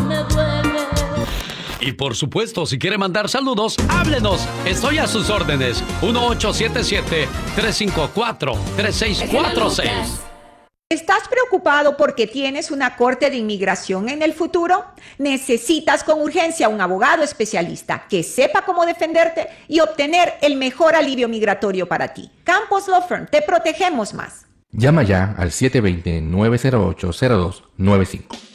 me duele. Y por supuesto, si quiere mandar saludos, háblenos. Estoy a sus órdenes. 1877-354-3646. ¿Estás preocupado porque tienes una corte de inmigración en el futuro? Necesitas con urgencia un abogado especialista que sepa cómo defenderte y obtener el mejor alivio migratorio para ti. Campos Law Firm, te protegemos más. Llama ya al 720-908-0295.